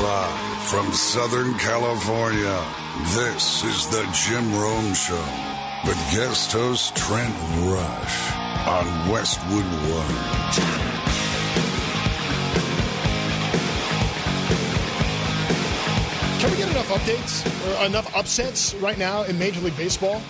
Live from Southern California, this is the Jim Rome Show with guest host Trent Rush on Westwood One. Can we get enough updates or enough upsets right now in Major League Baseball?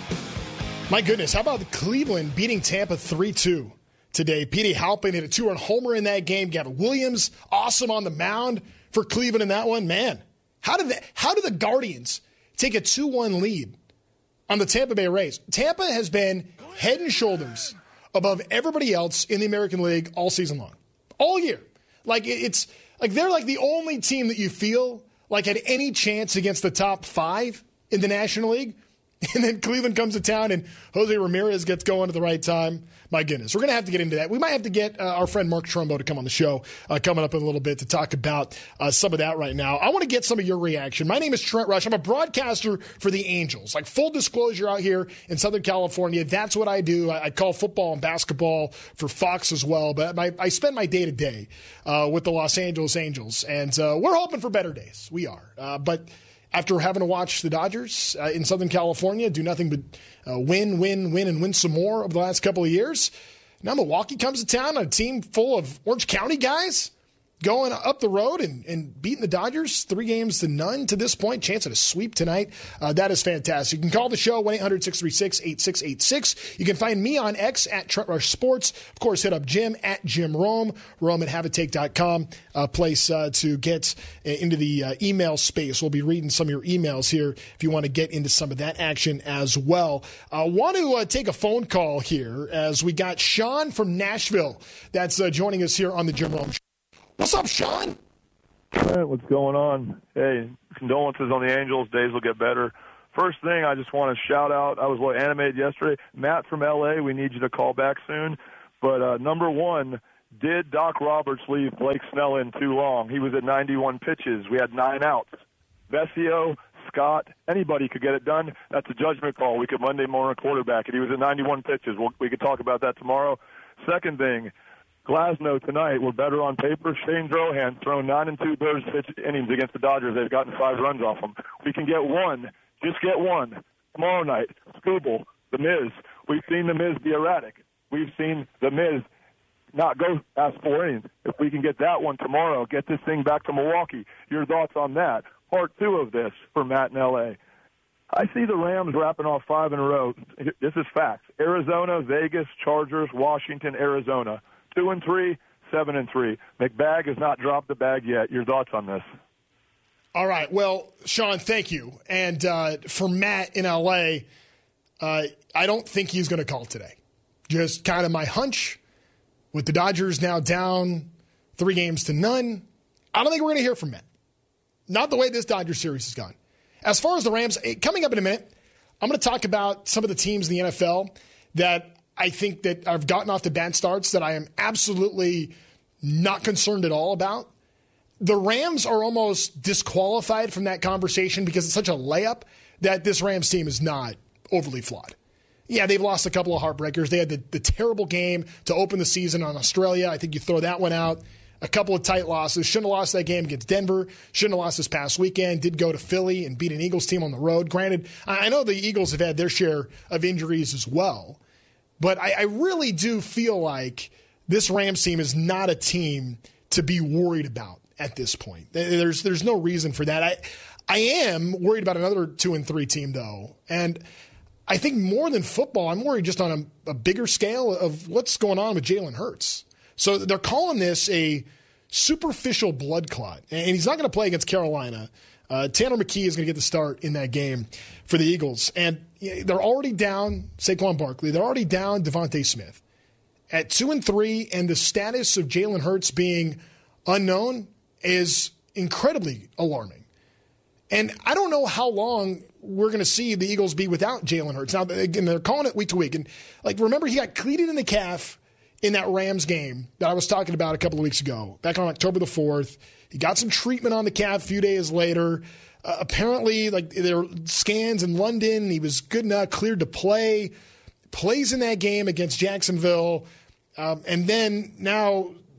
My goodness, how about Cleveland beating Tampa 3-2 today? Petey Halpin hit a two-run homer in that game. Gavin Williams, awesome on the mound for Cleveland in that one. Man, how did the Guardians take a 2-1 lead on the Tampa Bay Rays? Tampa has been head and shoulders above everybody else in the American League all season long, all year. Like it's like they're like the only team that you feel like had any chance against the top five in the National League. And then Cleveland comes to town and Jose Ramirez gets going at the right time. My goodness, we're going to have to get into that. We might have to get our friend Mark Trumbo to come on the show coming up in a little bit to talk about some of that right now. I want to get some of your reaction. My name is Trent Rush. I'm a broadcaster for the Angels. Like full disclosure out here in Southern California, that's what I do. I call football and basketball for Fox as well. But I spend my day-to-day with the Los Angeles Angels. And we're hoping for better days. We are. But after having to watch the Dodgers in Southern California do nothing but win, and win some more over the last couple of years, now Milwaukee comes to town, a team full of Orange County guys going up the road and beating the Dodgers 3-0 to this point. Chance at a sweep tonight. That is fantastic. You can call the show 1-800-636-8686. You can find me on X at Trent Rush Sports. Of course, hit up Jim at Jim Rome, Rome at haveatake.com, place to get into the email space. We'll be reading some of your emails here if you want to get into some of that action as well. I want to take a phone call here as we got Sean from Nashville that's joining us here on the Jim Rome Show. What's up, Sean? Hey, what's going on? Hey, condolences on the Angels. Days will get better. First thing, I just want to shout out, I was animated yesterday. Matt from L.A., we need you to call back soon. But number one, did Doc Roberts leave Blake Snell in too long? He was at 91 pitches. We had 9 outs. Vesio, Scott, anybody could get it done. That's a judgment call. We could Monday morning quarterback it. He was at 91 pitches. We could talk about that tomorrow. Second thing, Glasnow tonight, we're better on paper. Shane Drohan thrown 9 2/3 pitch innings against the Dodgers. They've gotten 5 runs off them. We can get one. Just get one. Tomorrow night, Scooble, The Miz. We've seen The Miz be erratic. We've seen The Miz not go past 4 innings. If we can get that one tomorrow, get this thing back to Milwaukee. Your thoughts on that? Part 2 of this for Matt in L.A. I see the Rams wrapping off 5 in a row. This is facts. Arizona, Vegas, Chargers, Washington, Arizona. 2-3, 7-3. McBagg has not dropped the bag yet. Your thoughts on this? All right. Well, Sean, thank you. And for Matt in L.A., I don't think he's going to call today. Just kind of my hunch with the Dodgers now down 3-0. I don't think we're going to hear from Matt. Not the way this Dodger series has gone. As far as the Rams, coming up in a minute, I'm going to talk about some of the teams in the NFL that I think that I've gotten off to bad starts that I am absolutely not concerned at all about. The Rams are almost disqualified from that conversation because it's such a layup that this Rams team is not overly flawed. Yeah, they've lost a couple of heartbreakers. They had the terrible game to open the season on Australia. I think you throw that one out. A couple of tight losses. Shouldn't have lost that game against Denver. Shouldn't have lost this past weekend. Did go to Philly and beat an Eagles team on the road. Granted, I know the Eagles have had their share of injuries as well. But I really do feel like this Rams team is not a team to be worried about at this point. There's no reason for that. I am worried about another 2-3 team, though. And I think more than football, I'm worried just on a bigger scale of what's going on with Jalen Hurts. So they're calling this a superficial blood clot. And he's not going to play against Carolina. Tanner McKee is going to get the start in that game for the Eagles. And they're already down Saquon Barkley. They're already down Devontae Smith. At 2-3, and the status of Jalen Hurts being unknown is incredibly alarming. And I don't know how long we're going to see the Eagles be without Jalen Hurts. Now, again, they're calling it week to week. And, remember he got cleated in the calf in that Rams game that I was talking about a couple of weeks ago, back on October the 4th. He got some treatment on the calf a few days later. Apparently, there were scans in London. He was good enough, cleared to play. Plays in that game against Jacksonville. And then now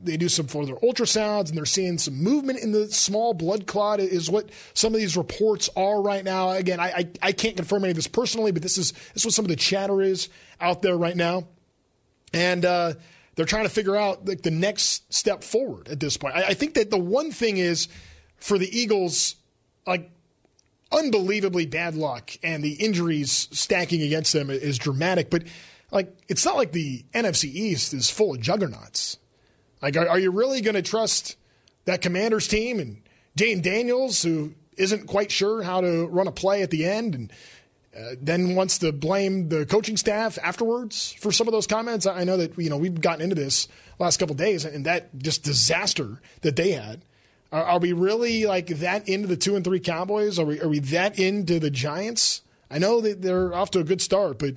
they do some further ultrasounds, and they're seeing some movement in the small blood clot is what some of these reports are right now. Again, I can't confirm any of this personally, but this is what some of the chatter is out there right now. And they're trying to figure out the next step forward at this point. I think that the one thing is for the Eagles, like, unbelievably bad luck, and the injuries stacking against them is dramatic. But, like, it's not like the NFC East is full of juggernauts. Like, are you really going to trust that Commanders team and Jane Daniels, who isn't quite sure how to run a play at the end and then wants to blame the coaching staff afterwards for some of those comments? I know that, we've gotten into this last couple of days, and that just disaster that they had. Are we really like that into the 2-3 Cowboys? Are we that into the Giants? I know that they're off to a good start, but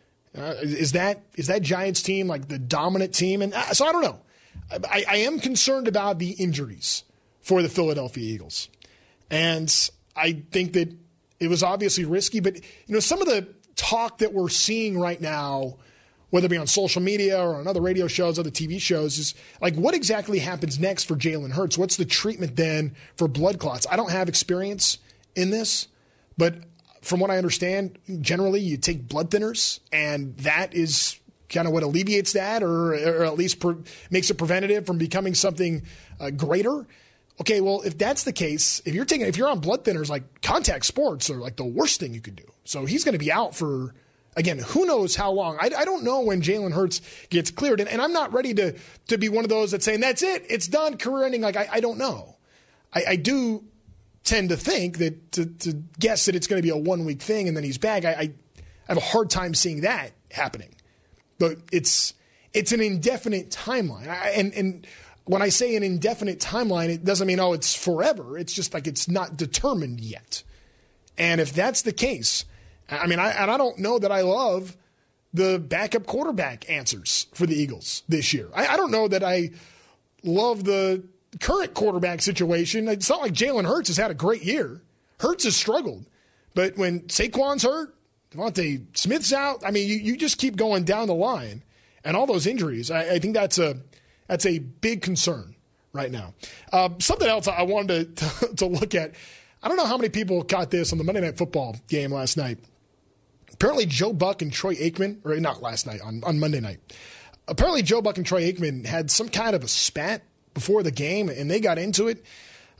is that Giants team like the dominant team? And so I don't know. I am concerned about the injuries for the Philadelphia Eagles, and I think that it was obviously risky. But some of the talk that we're seeing right now, whether it be on social media or on other radio shows, other TV shows, is like, what exactly happens next for Jalen Hurts? What's the treatment then for blood clots? I don't have experience in this, but from what I understand, generally you take blood thinners, and that is kind of what alleviates that, or at least makes it preventative from becoming something greater. Okay, well, if that's the case, if you're on blood thinners, like, contact sports are like the worst thing you could do. So he's going to be out for, again, who knows how long. I don't know when Jalen Hurts gets cleared. And I'm not ready to be one of those that's saying, that's it, it's done, career ending. Like, I don't know. I do tend to think that to guess that it's going to be a 1-week thing and then he's back, I have a hard time seeing that happening. But it's an indefinite timeline. And when I say an indefinite timeline, it doesn't mean, it's forever. It's just like it's not determined yet. And if that's the case, I mean, I don't know that I love the backup quarterback answers for the Eagles this year. I don't know that I love the current quarterback situation. It's not like Jalen Hurts has had a great year. Hurts has struggled. But when Saquon's hurt, Devontae Smith's out, I mean, you just keep going down the line. And all those injuries, I think that's a big concern right now. Something else I wanted to look at. I don't know how many people caught this on the Monday Night Football game last night. Apparently Joe Buck and Troy Aikman, or not last night, on Monday night. Apparently Joe Buck and Troy Aikman had some kind of a spat before the game, and they got into it.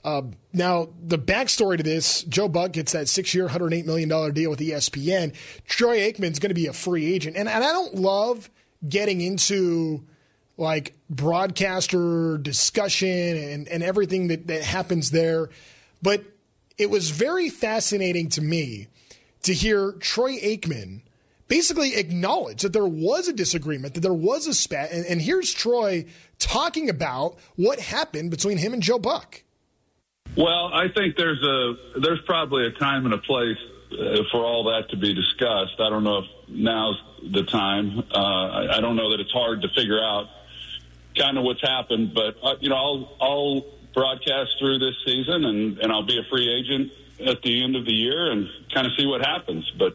Now, the backstory to this, Joe Buck gets that 6-year, $108 million deal with ESPN. Troy Aikman's going to be a free agent. And I don't love getting into like broadcaster discussion and everything that happens there. But it was very fascinating to me to hear Troy Aikman basically acknowledge that there was a disagreement, that there was a spat. And here's Troy talking about what happened between him and Joe Buck. Well, I think there's probably a time and a place for all that to be discussed. I don't know if now's the time. I don't know that it's hard to figure out kind of what's happened, but I'll broadcast through this season and I'll be a free agent at the end of the year and kind of see what happens. But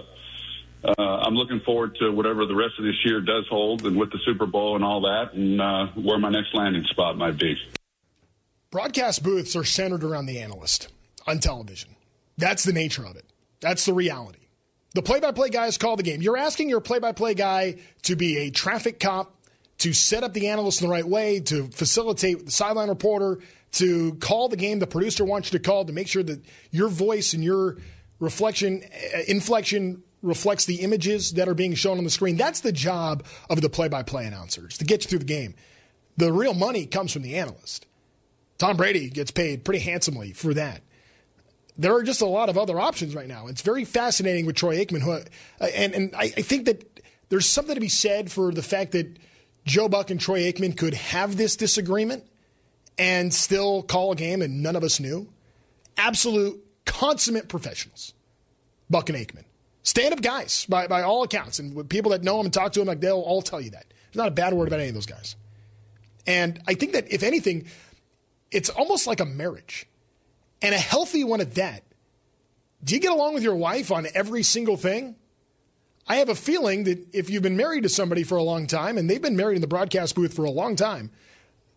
I'm looking forward to whatever the rest of this year does hold, and with the Super Bowl and all that, and where my next landing spot might be. Broadcast booths are centered around the analyst on television. That's the nature of it. That's the reality. The play-by-play guys call the game. You're asking your play-by-play guy to be a traffic cop, to set up the analyst in the right way, to facilitate the sideline reporter, to call the game the producer wants you to call, to make sure that your voice and your inflection reflects the images that are being shown on the screen. That's the job of the play-by-play announcers, to get you through the game. The real money comes from the analyst. Tom Brady gets paid pretty handsomely for that. There are just a lot of other options right now. It's very fascinating with Troy Aikman. And I think that there's something to be said for the fact that Joe Buck and Troy Aikman could have this disagreement and still call a game and none of us knew. Absolute consummate professionals, Buck and Aikman. Stand-up guys by all accounts. And with people that know them and talk to them, like, they'll all tell you that. There's not a bad word about any of those guys. And I think that, if anything, it's almost like a marriage, and a healthy one at that. Do you get along with your wife on every single thing? I have a feeling that if you've been married to somebody for a long time, and they've been married in the broadcast booth for a long time,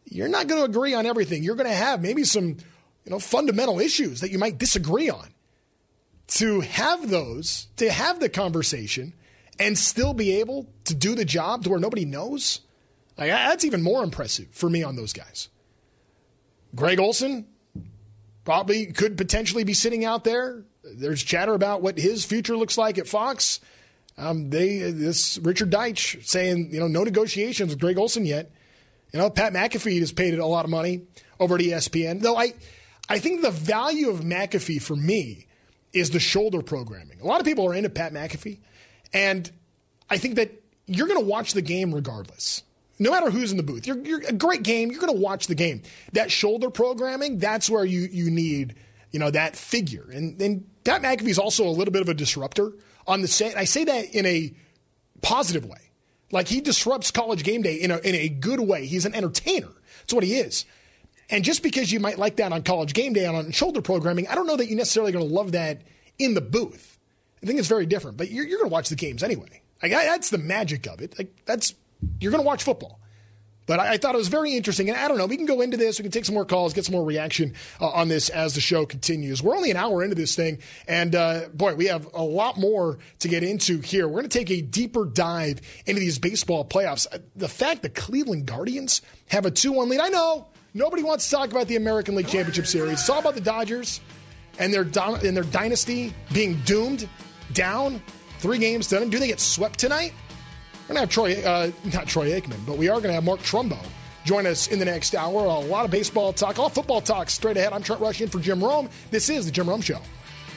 you're not going to agree on everything. You're going to have maybe some, fundamental issues that you might disagree on. To have those, to have the conversation and still be able to do the job to where nobody knows, that's even more impressive for me on those guys. Greg Olsen probably could potentially be sitting out there. There's chatter about what his future looks like at Fox. This Richard Deitch saying, no negotiations with Greg Olsen yet. Pat McAfee has paid a lot of money over at ESPN. Though I think the value of McAfee for me is the shoulder programming. A lot of people are into Pat McAfee, and I think that you're going to watch the game regardless. No matter who's in the booth. You're a great game. You're going to watch the game. That shoulder programming, that's where you need, that figure. And Pat McAfee is also a little bit of a disruptor on the set. I say that in a positive way. Like, he disrupts College Game Day in a good way. He's an entertainer. That's what he is. And just because you might like that on College Game Day and on shoulder programming, I don't know that you're necessarily going to love that in the booth. I think it's very different. But you're going to watch the games anyway. That's the magic of it. You're going to watch football. But I thought it was very interesting. And I don't know, we can go into this. We can take some more calls, get some more reaction on this as the show continues. We're only an hour into this thing. And, we have a lot more to get into here. We're going to take a deeper dive into these baseball playoffs. The fact that Cleveland Guardians have a 2-1 lead. I know nobody wants to talk about the American League Championship Series. It's all about the Dodgers and their dynasty being doomed down 3 games to none. Do they get swept tonight? We're going to have not Troy Aikman, but we are going to have Mark Trumbo join us in the next hour. A lot of baseball talk, a lot of football talk straight ahead. I'm Trent Rush in for Jim Rome. This is The Jim Rome Show.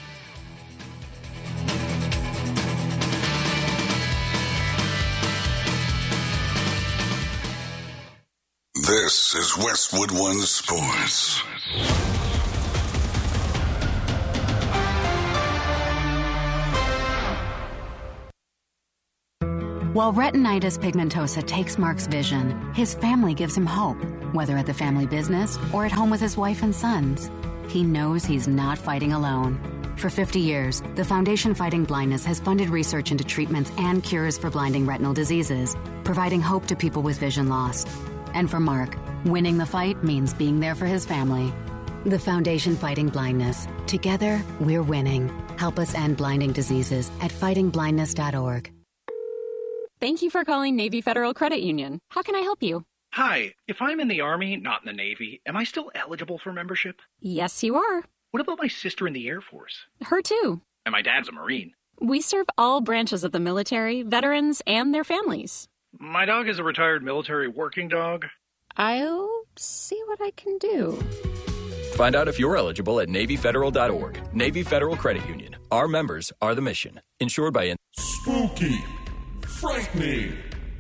This is Westwood One Sports. While retinitis pigmentosa takes Mark's vision, his family gives him hope, whether at the family business or at home with his wife and sons. He knows he's not fighting alone. For 50 years, the Foundation Fighting Blindness has funded research into treatments and cures for blinding retinal diseases, providing hope to people with vision loss. And for Mark, winning the fight means being there for his family. The Foundation Fighting Blindness. Together, we're winning. Help us end blinding diseases at fightingblindness.org. Thank you for calling Navy Federal Credit Union. How can I help you? Hi, if I'm in the Army, not in the Navy, am I still eligible for membership? Yes, you are. What about my sister in the Air Force? Her too. And my dad's a Marine. We serve all branches of the military, veterans, and their families. My dog is a retired military working dog. I'll see what I can do. Find out if you're eligible at NavyFederal.org. Navy Federal Credit Union. Our members are the mission. Insured by... Spooky. Frightening.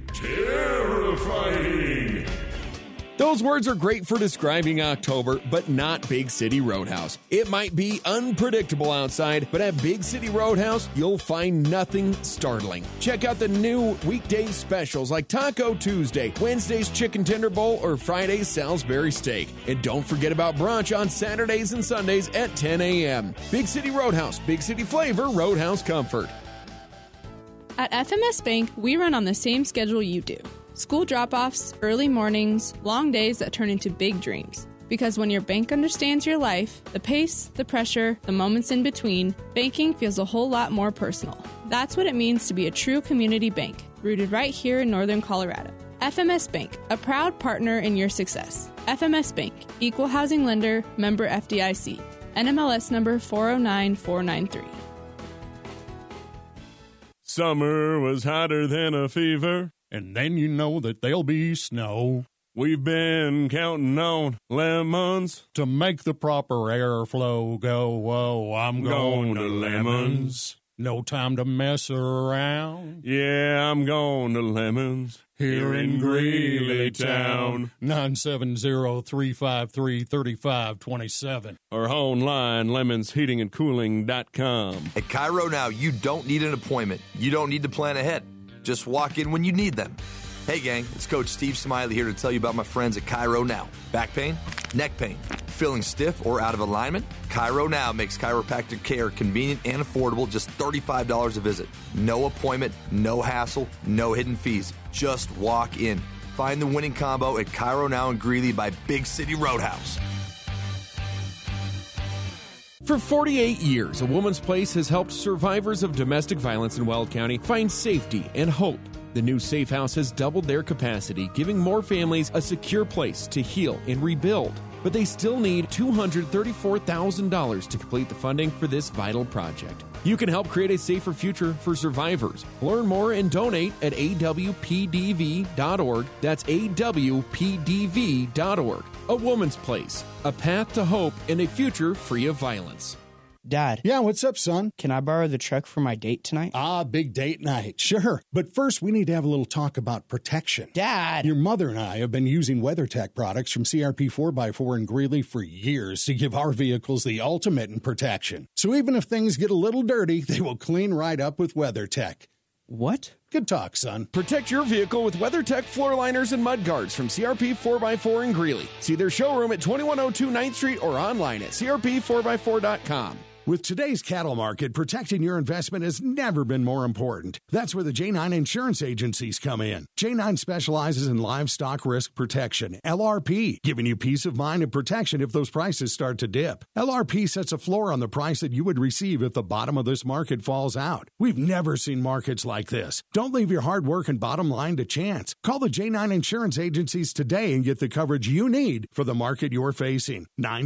Terrifying. Those words are great for describing October, but not Big City Roadhouse. It might be unpredictable outside, but at Big City Roadhouse, you'll find nothing startling. Check out the new weekday specials like Taco Tuesday, Wednesday's Chicken Tender Bowl, or Friday's Salisbury Steak. And don't forget about brunch on Saturdays and Sundays at 10 a.m. Big City Roadhouse, Big City flavor, Roadhouse comfort. At FMS Bank, we run on the same schedule you do. School drop-offs, early mornings, long days that turn into big dreams. Because when your bank understands your life, the pace, the pressure, the moments in between, banking feels a whole lot more personal. That's what it means to be a true community bank, rooted right here in Northern Colorado. FMS Bank, a proud partner in your success. FMS Bank, Equal Housing Lender, member FDIC. NMLS number 409493. Summer was hotter than a fever, and then you know that there'll be snow. We've been counting on lemons to make the proper airflow go. Whoa, I'm going to lemons. No time to mess around. Yeah, I'm going to lemons. Here in Greeley Town. 970-353-3527. Or online, lemonsheatingandcooling.com. At Cairo Now, you don't need an appointment. You don't need to plan ahead. Just walk in when you need them. Hey gang, it's Coach Steve Smiley here to tell you about my friends at Cairo Now. Back pain? Neck pain? Feeling stiff or out of alignment? Cairo Now makes chiropractic care convenient and affordable, just $35 a visit. No appointment, no hassle, no hidden fees. Just walk in. Find the winning combo at Cairo Now in Greeley by Big City Roadhouse. For 48 years, A Woman's Place has helped survivors of domestic violence in Weld County find safety and hope. The new Safe House has doubled their capacity, giving more families a secure place to heal and rebuild. But they still need $234,000 to complete the funding for this vital project. You can help create a safer future for survivors. Learn more and donate at awpdv.org. That's awpdv.org. A Woman's Place, a path to hope and a future free of violence. Dad. Yeah, what's up, son? Can I borrow the truck for my date tonight? Ah, big date night. Sure. But first, we need to have a little talk about protection. Dad! Your mother and I have been using WeatherTech products from CRP 4x4 in Greeley for years to give our vehicles the ultimate in protection. So even if things get a little dirty, they will clean right up with WeatherTech. What? Good talk, son. Protect your vehicle with WeatherTech floor liners and mud guards from CRP 4x4 in Greeley. See their showroom at 2102 9th Street or online at crp4x4.com. With today's cattle market, protecting your investment has never been more important. That's where the J9 insurance agencies come in. J9 specializes in livestock risk protection, LRP, giving you peace of mind and protection if those prices start to dip. LRP sets a floor on the price that you would receive if the bottom of this market falls out. We've never seen markets like this. Don't leave your hard work and bottom line to chance. Call the J9 insurance agencies today and get the coverage you need for the market you're facing.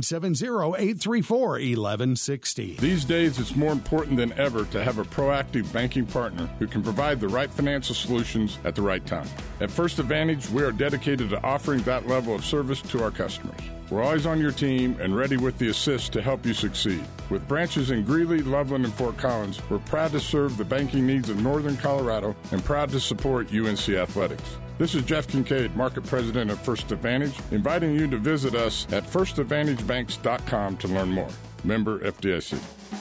970-834-1160. These days, it's more important than ever to have a proactive banking partner who can provide the right financial solutions at the right time. At First Advantage, we are dedicated to offering that level of service to our customers. We're always on your team and ready with the assist to help you succeed. With branches in Greeley, Loveland, and Fort Collins, we're proud to serve the banking needs of Northern Colorado and proud to support UNC Athletics. This is Jeff Kincaid, Market President of First Advantage, inviting you to visit us at firstadvantagebanks.com to learn more. Member FDIC.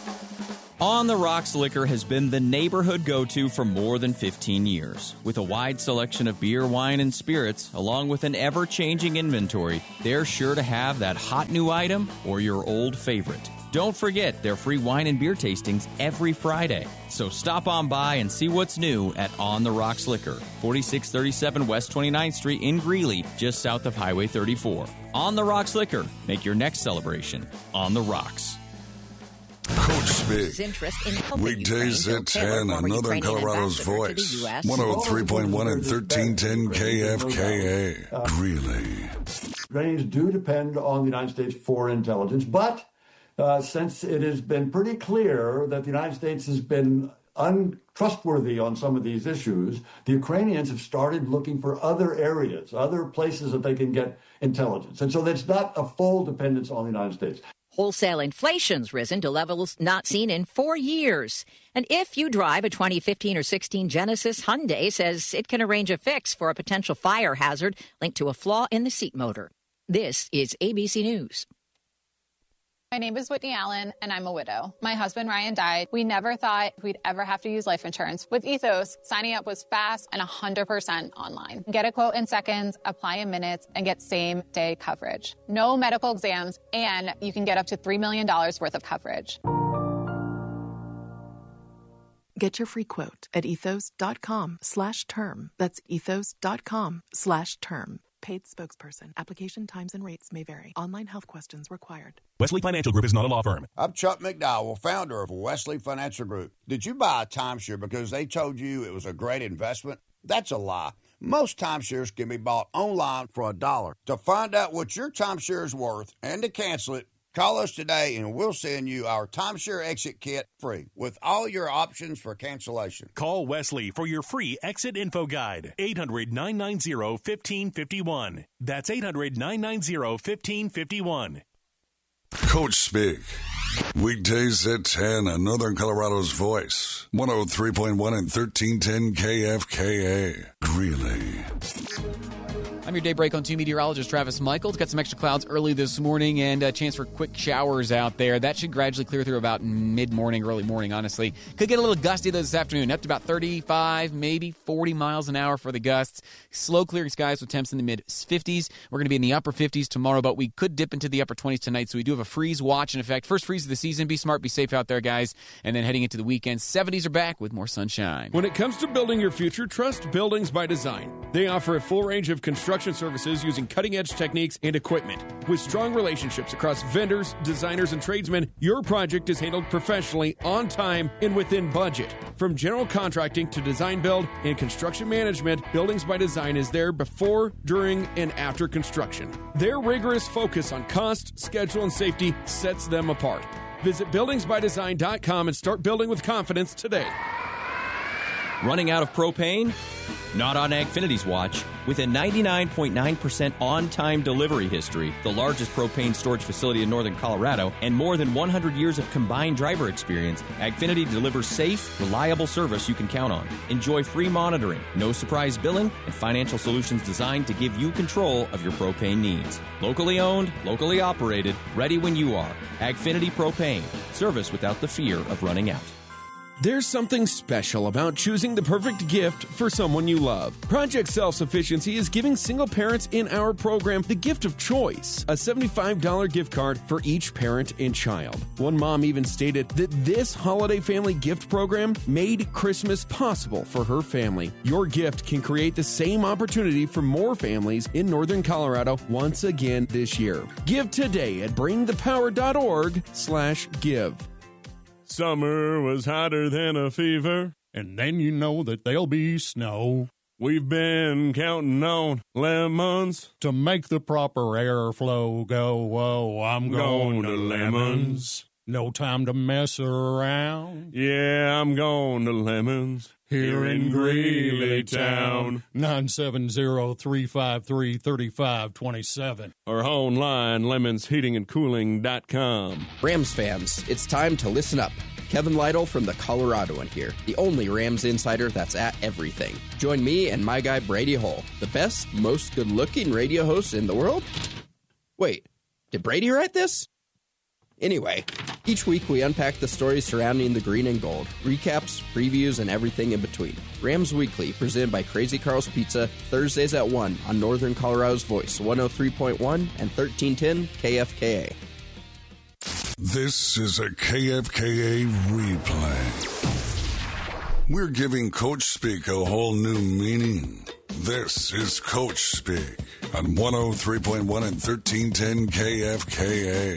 On the Rocks Liquor has been the neighborhood go-to for more than 15 years. With a wide selection of beer, wine, and spirits, along with an ever-changing inventory, they're sure to have that hot new item or your old favorite. Don't forget their free wine and beer tastings every Friday. So stop on by and see what's new at On the Rocks Liquor, 4637 West 29th Street in Greeley, just south of Highway 34. On the Rocks Liquor. Make your next celebration on the rocks. Coach Speak. Weekdays at 10 on Northern Colorado's Voice. 103.1 and 1310 KFKA. Greeley. Ukrainians do depend on the United States for intelligence, but since it has been pretty clear that the United States has been untrustworthy on some of these issues, the Ukrainians have started looking for other areas, other places that they can get intelligence. And so that's not a full dependence on the United States. Wholesale inflation's risen to levels not seen in 4 years. And if you drive a 2015 or 16 Genesis, Hyundai says it can arrange a fix for a potential fire hazard linked to a flaw in the seat motor. This is ABC News. My name is Whitney Allen, and I'm a widow. My husband, Ryan, died. We never thought we'd ever have to use life insurance. With Ethos, signing up was fast and 100% online. Get a quote in seconds, apply in minutes, and get same-day coverage. No medical exams, and you can get up to $3 million worth of coverage. Get your free quote at ethos.com/term. That's ethos.com/term. Paid spokesperson. Application times and rates may vary. Online health questions required. Wesley Financial Group is not a law firm. I'm Chuck McDowell, founder of Wesley Financial Group. Did you buy a timeshare because they told you it was a great investment? That's a lie. Most timeshares can be bought online for $1. To find out what your timeshare is worth and to cancel it, call us today and we'll send you our timeshare exit kit free with all your options for cancellation. Call Wesley for your free exit info guide. 800-990-1551. That's 800-990-1551. Coach Speak. Weekdays at 10 on Northern Colorado's Voice. 103.1 and 1310 KFKA. Greeley. I'm your daybreak on 2 meteorologist Travis Michaels. Got some extra clouds early this morning and a chance for quick showers out there. That should gradually clear through about mid-morning, early morning, honestly. Could get a little gusty this afternoon, up to about 35, maybe 40 miles an hour for the gusts. Slow clearing skies with temps in the mid-50s. We're going to be in the upper 50s tomorrow, but we could dip into the upper 20s tonight, so we do have a freeze watch in effect. First freeze of the season. Be smart, be safe out there, guys. And then heading into the weekend, 70s are back with more sunshine. When it comes to building your future, trust Buildings by Design. They offer a full range of construction services using cutting-edge techniques and equipment. With strong relationships across vendors, designers, and tradesmen, your project is handled professionally, on time, and within budget. From general contracting to design build and construction management, Buildings by Design is there before, during, and after construction. Their rigorous focus on cost, schedule, and safety sets them apart. Visit buildingsbydesign.com and start building with confidence today. Running out of propane? Not on Agfinity's watch. With a 99.9% on-time delivery history, the largest propane storage facility in northern Colorado, and more than 100 years of combined driver experience, Agfinity delivers safe, reliable service you can count on. Enjoy free monitoring, no surprise billing, and financial solutions designed to give you control of your propane needs. Locally owned, locally operated, ready when you are. Agfinity Propane. Service without the fear of running out. There's something special about choosing the perfect gift for someone you love. Project Self-Sufficiency is giving single parents in our program the gift of choice, a $75 gift card for each parent and child. One mom even stated that this holiday family gift program made Christmas possible for her family. Your gift can create the same opportunity for more families in northern Colorado once again this year. Give today at bringthepower.org/give. Summer was hotter than a fever, and then you know that there'll be snow. We've been counting on lemons to make the proper airflow go. Oh, I'm going to lemons. No time to mess around. Yeah, I'm going to Lemons here in Greeleytown. 970-353-3527. Or online, lemonsheatingandcooling.com. Rams fans, it's time to listen up. Kevin Lytle from the Coloradoan here, the only Rams insider that's at everything. Join me and my guy Brady Hull, the best, most good-looking radio host in the world. Wait, did Brady write this? Anyway, each week we unpack the stories surrounding the green and gold, recaps, previews, and everything in between. Rams Weekly, presented by Crazy Carl's Pizza, Thursdays at 1 on Northern Colorado's Voice, 103.1 and 1310 KFKA. This is a KFKA replay. We're giving Coach Speak a whole new meaning. This is Coach Speak on 103.1 and 1310 KFKA.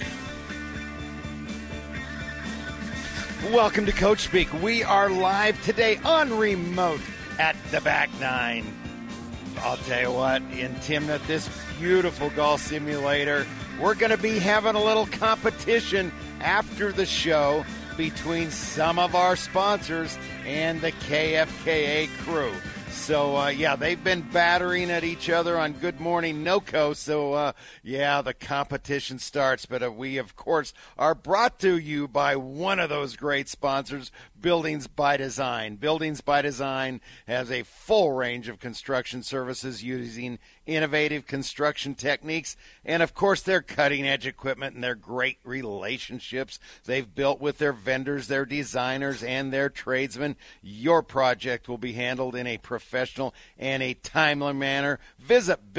Welcome to Coach Speak. We are live today on remote at the Back Nine. I'll tell you what, in Timnah, this beautiful golf simulator, we're going to be having a little competition after the show between some of our sponsors and the KFKA crew. So, they've been battering at each other on Good Morning NoCo. So, the competition starts. But we, of course, are brought to you by one of those great sponsors, Buildings by Design. Buildings by Design has a full range of construction services using innovative construction techniques and, of course, their cutting-edge equipment and their great relationships they've built with their vendors, their designers, and their tradesmen. Your project will be handled in a professional and a timely manner. Visit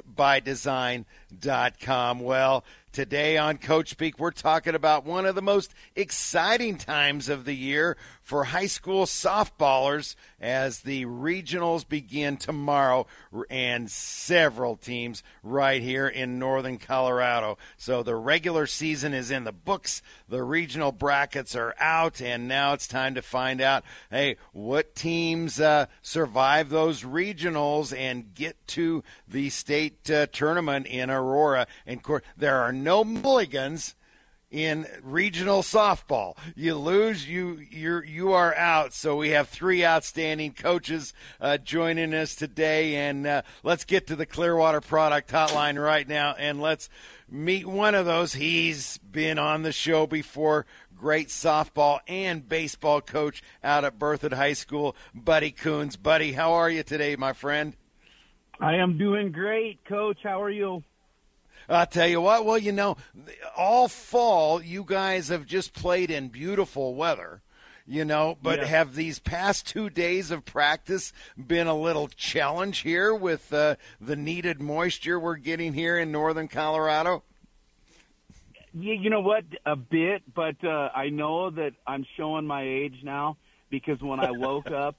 buildingsbydesign.com. Well, today on Coach Speak, we're talking about one of the most exciting times of the year for high school softballers as the regionals begin tomorrow, and several teams right here in northern Colorado. So the regular season is in the books, the regional brackets are out, and now it's time to find out, what teams survive those regionals and get to the state tournament in Aurora. And of course, there are no mulligans in regional softball. You lose, you are out. So we have three outstanding coaches joining us today, and let's get to the Clearwater Product Hotline right now, and let's meet one of those. He's been on the show before. Great softball and baseball coach out at Berthoud High School, Buddy Coons. Buddy, how are you today, my friend? I am doing great, Coach. How are you? I'll tell you what, all fall you guys have just played in beautiful weather, but have these past 2 days of practice been a little challenge here with the needed moisture we're getting here in northern Colorado? Yeah, you know what, a bit, but I know that I'm showing my age now because when I woke up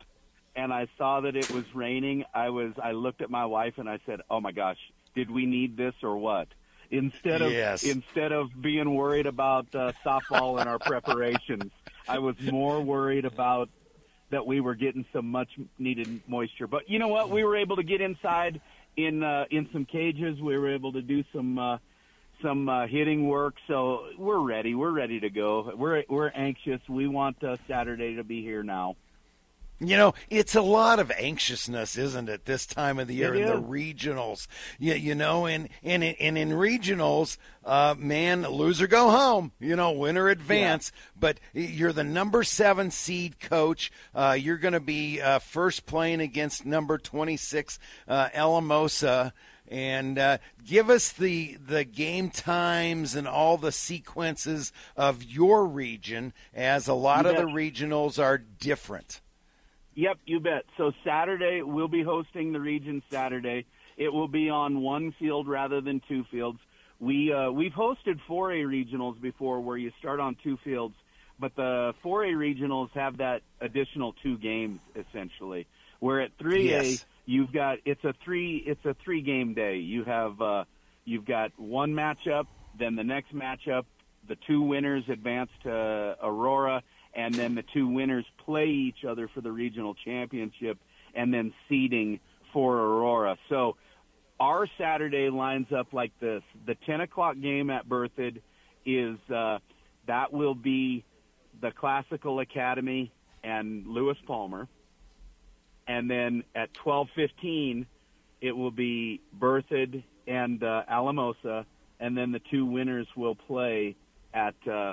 and I saw that it was raining, I looked at my wife and I said, "Oh my gosh, did we need this or what?" Instead of being worried about softball and our preparations, I was more worried about that we were getting some much needed moisture. But you know what? We were able to get inside in some cages. We were able to do some hitting work. So we're ready. We're ready to go. We're anxious. We want Saturday to be here now. You know, it's a lot of anxiousness, isn't it, this time of the year in the regionals? You know, and in regionals, man, lose or go home, you know, win or advance. Yeah. But you're the number 7 seed, Coach. You're going to be first playing against number 26, Alamosa. And give us the game times and all the sequences of your region, as a lot of the regionals are different. Yep, you bet. So Saturday, we'll be hosting the region Saturday. It will be on one field rather than 2 fields. We've hosted 4A regionals before where you start on 2 fields, but the 4A regionals have that additional 2 games essentially. Where at 3A, you've got it's a 3 game day. You have you've got one matchup, then the next matchup, the 2 winners advance to Aurora, and then the 2 winners play each other for the regional championship, and then seeding for Aurora. So our Saturday lines up like this. The 10 o'clock game at Berthoud is that will be the Classical Academy and Lewis Palmer. And then at 12:15, it will be Berthoud and Alamosa, and then the 2 winners will play at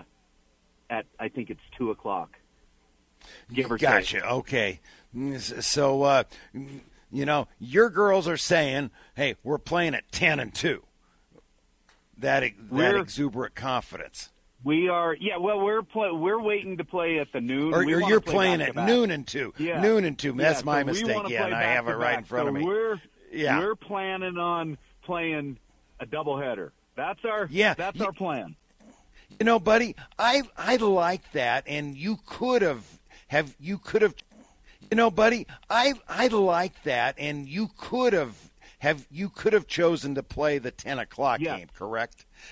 I think it's 2 o'clock. Give or take. Gotcha. Okay. So, you know, your girls are saying, hey, we're playing at 10 and 2. That exuberant confidence. We are, yeah. Well, we're waiting to play at the noon. Or you're playing at noon and 2. Yeah. Noon and 2. That's my mistake. Yeah, and I have it right in front of me. We're planning on playing a doubleheader. That's our plan. You know, buddy, I like that, and you could have. You know, buddy, I like that, and you could have chosen to play the 10 o'clock game, correct?